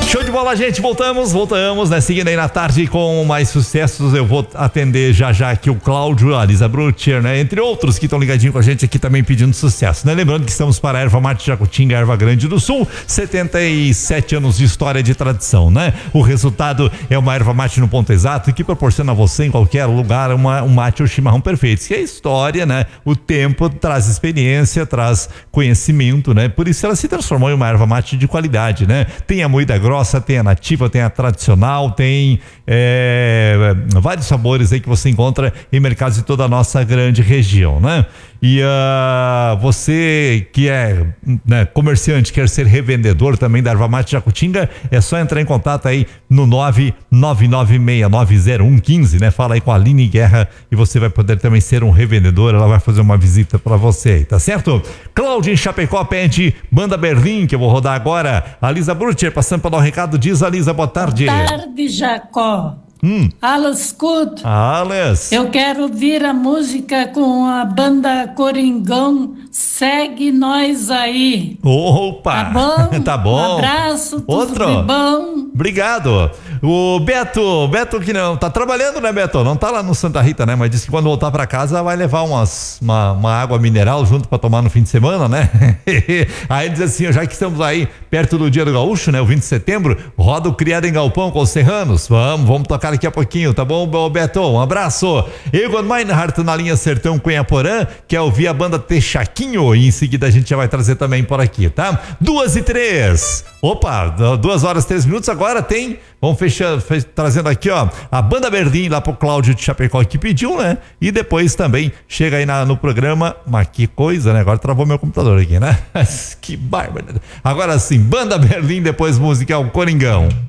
Show de bola, gente, voltamos, né? Seguindo aí na tarde com mais sucessos, eu vou atender já aqui o Cláudio, a Lisa Brutcher, né? Entre outros que estão ligadinhos com a gente aqui também pedindo sucesso, né? Lembrando que estamos para a Erva Mate Jacutinga, Erva Grande do Sul, 77 anos de história de tradição, né? O resultado é uma erva mate no ponto exato que proporciona a você em qualquer lugar um mate ou chimarrão perfeito. Que é a história, né? O tempo traz experiência, traz conhecimento, né? Por isso ela se transformou em uma erva mate de qualidade, né? Tem a moída grossa, tem a nativa, tem a tradicional, tem vários sabores aí que você encontra em mercados de toda a nossa grande região, né? E você que é, né, comerciante, quer ser revendedor também da Erva Mate Jacutinga, é só entrar em contato aí no 999690115, né? Fala aí com a Aline Guerra e você vai poder também ser um revendedor, ela vai fazer uma visita para você, tá certo? Cláudio em Chapecó pede Banda Berlim, que eu vou rodar agora. A Lisa Brutcher passando para dar um recado, diz a Lisa, boa tarde. Boa tarde, Jacó. Alice Good. Alice. Eu quero ouvir a música com a banda Coringão. Segue nós aí. Opa! Tá bom? Tá bom. Um abraço, tudo Outro. de bom. Obrigado. O Beto que não tá trabalhando, né, Beto? Não tá lá no Santa Rita, né? Mas disse que quando voltar pra casa vai levar uma água mineral junto pra tomar no fim de semana, né? Aí diz assim, já que estamos aí perto do Dia do Gaúcho, né? O 20 de setembro, roda o Criado em Galpão com os serranos. Vamos tocar daqui a pouquinho, tá bom, Beto? Um abraço. Egon Meinhardt na linha Sertão Cunhaporã, quer ouvir a banda Texaquinho e em seguida a gente já vai trazer também por aqui, tá? 2:03. Opa, 2h03 agora tem. Vamos trazendo aqui, ó, a Banda Berlim lá pro Cláudio de Chapecó que pediu, né? E depois também chega aí no programa, mas que coisa, né? Agora travou meu computador aqui, né? Que bárbaro. Agora sim, Banda Berlim, depois música é o Coringão.